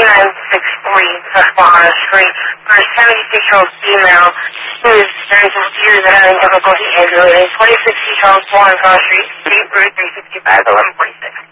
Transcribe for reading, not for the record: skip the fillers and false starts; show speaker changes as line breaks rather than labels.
1963 Susquehanna Street for a 76-year-old female who is experiencing years of having difficulty handling. 26 East Charles Street, State Route 365, 1146.